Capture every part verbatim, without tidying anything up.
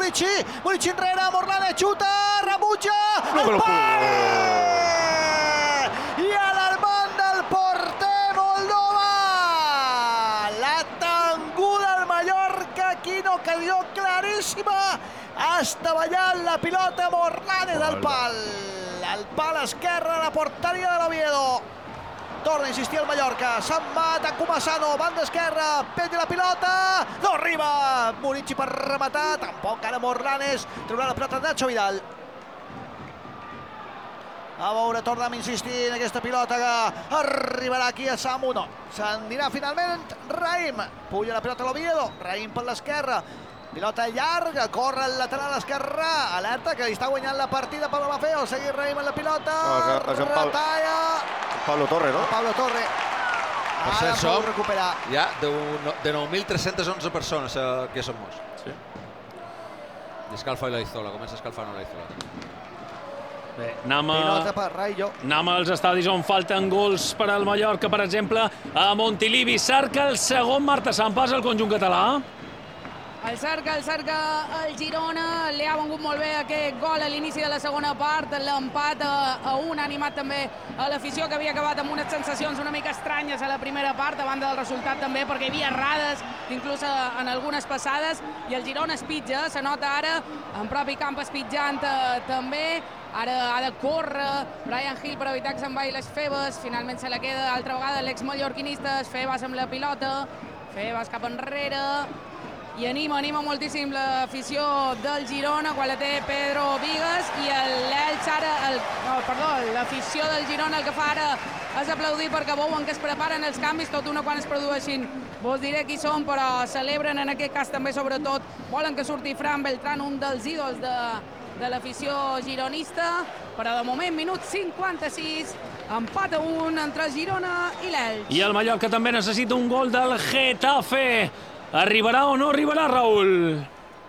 Bonici, Bonici enrere, Morlanes xuta, rebutja, No me el lo pal! I a l'Armand del porter Moldova! La tanguda al Mallorca, aquí no quedó claríssima, estavellant la pilota Morlanes al pal. El pal esquerre a la porteria de l'Oviedo. Torna a insistir el Mallorca, se'n va Tacumasano, banda esquerra, penja la pilota, no arriba, Bonici per rematar, tampoc ara Morlanes, traurà la pilota Nacho Vidal. A veure, tornem a insistir en aquesta pilota que arribarà aquí a Samu, no, s'endirà finalment Raïm, puja la pilota a l'Oviedo, Raïm per l'esquerra, pilota llarga, corre el lateral esquerre, alerta que li està guanyant la partida Pablo Maffeo, seguir Raïm en la pilota, no, és en Pau... retalla... Pablo Torre, no? Pablo Torre. Per cert, som recuperar. ja de nou mil tres-cents onze persones que somos. Sí. I escalfa la Izola, comença a escalfar la Izola. Bé, anem a... Pilota per Raillo. Anem als estadis on falten gols per al Mallorca, per exemple, a Montilivi. Cerca el segon Marta Sampàs, el conjunt català. El cerca, el cerca el Girona, li ha vengut molt bé aquest gol a l'inici de la segona part, l'empat a, a un, ha animat també a l'afició que havia acabat amb unes sensacions una mica estranyes a la primera part, a banda del resultat també, perquè hi havia errades, inclús en algunes passades, i el Girona es pitja, se nota ara, en propi camp espitjant eh, també, ara ha de córrer Brian Hill per evitar que se'n vagi les Febes, finalment se la queda altra vegada l'ex-mallorquinista, Febas amb la pilota, Febas cap enrere, i anima, anima moltíssim l'afició del Girona quan la té Pedro Vigas, i l'Elx ara, el, no, perdó, l'afició del Girona el que fa ara és aplaudir perquè veuen que es preparen els canvis, tot una quan es produeixin. Vos diré qui són, però celebren en aquest cas també, sobretot, volen que surti Fran Beltrán, un dels ídols de, de l'afició gironista, però de moment, minut cinquanta-sis, empat a un entre el Girona i l'Elx. I el Mallorca també necessita un gol del Getafe. Arribarà o no arribarà, Raül?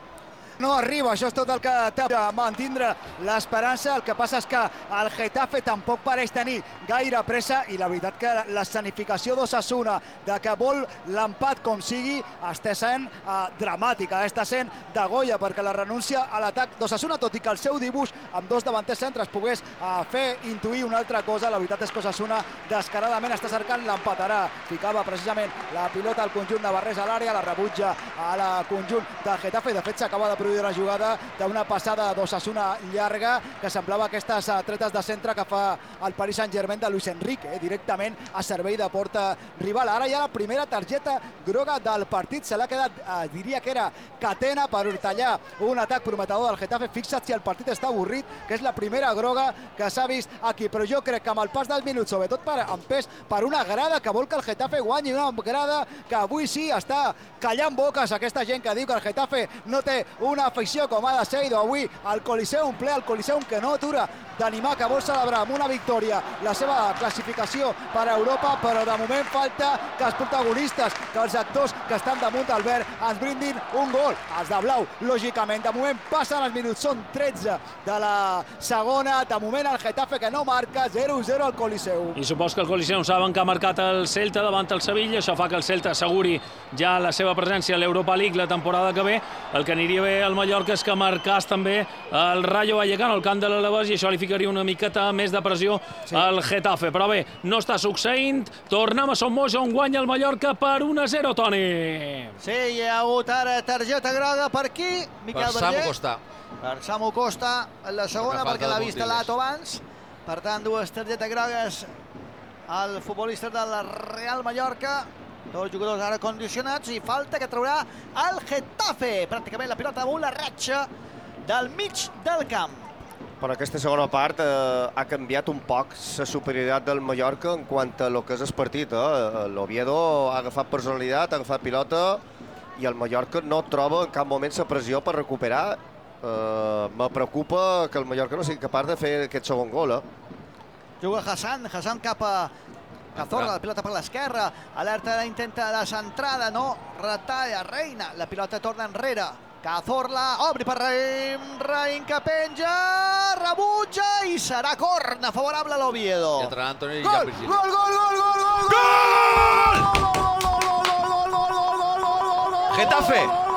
No arriba, això és tot el que té de mantindre l'esperança. El que passa és que el Getafe tampoc pareix tenir gaire pressa, i la veritat que l'escenificació d'Osasuna de que vol l'empat com sigui està sent eh, dramàtica, està sent de Goya, perquè la renúncia a l'atac d'Osasuna, tot i que el seu dibuix amb dos davanters centres pogués eh, fer intuir una altra cosa, la veritat és que Osasuna descaradament està cercant l'empatarà. Ficava precisament la pilota al conjunt de Barrés a l'àrea, la rebutja a la conjunt del Getafe, de fet s'acaba de produir una jugada d'una passada d'Osasuna llarga que semblava aquestes tretes de centre que fa el Paris Saint-Germain de Luis Enrique, eh, directament a servei de porta rival. Ara ja la primera targeta groga del partit se l'ha quedat, eh, diria que era Catena, per tallar un atac prometedor del Getafe. Fixa't si el partit està avorrit, que és la primera groga que s'ha vist aquí, però jo crec que amb el pas del minut, sobretot per, amb pes per una grada que vol que el Getafe guanyi, una grada que avui sí està callant boques, aquesta gent que diu que el Getafe no té una afició com ha de ser, i avui el Coliseum ple, el Coliseum que no atura d'animar, que vol celebrar amb una victòria la seva classificació per a Europa, però de moment falta que els protagonistes, que els actors que estan damunt del verd ens brindin un gol. Els de blau, lògicament, de moment passen els minuts, són tretze de la segona, de moment el Getafe que no marca, zero a zero al Coliseum. I supos que el Coliseum saben que ha marcat el Celta davant el Sevilla, això fa que el Celta asseguri ja la seva presència a l'Europa League la temporada que ve. El que aniria bé al Mallorca és que marcàs també el Rayo Vallecano, el camp de l'Alavés, i això li ficaria una miqueta més de pressió sí. al Getafe. Però bé, no està succeint. Tornem a Son Moix, on guanya el Mallorca per un a zero, Toni. Sí, hi ha hagut ara targeta groga per aquí, Miquel Per Samu Verger. Costa. Per Samu Costa, en la segona, Una falta perquè de l'ha vist puntilles. l'Ato abans. Per tant, dues targetes grogues al futbolista del Real Mallorca. Dos jugadors ara condicionats, i falta que traurà el Getafe. Pràcticament la pilota damunt la ratxa del mig del camp. Per aquesta segona part eh, ha canviat un poc la superioritat del Mallorca en quant a lo que és el partit. Eh? L'Oviedo ha agafat personalitat, ha agafat pilota, i el Mallorca no troba en cap moment la pressió per recuperar. Eh, me preocupa que el Mallorca no sigui capaç de fer aquest segon gol. Eh? Juga Hassan, Hassan cap a Cazorla, la pilota per l'esquerra, alerta, intenta la centrada, no, retalla, Reina, la pilota torna enrere, Cazorla, obri per Raïm, Raïm que penja, rebutja i serà corna favorable a l'Oviedo. I entrarà Antoni Gol, Virgili. gol, gol, gol, gol, gol, Gol! Getafe!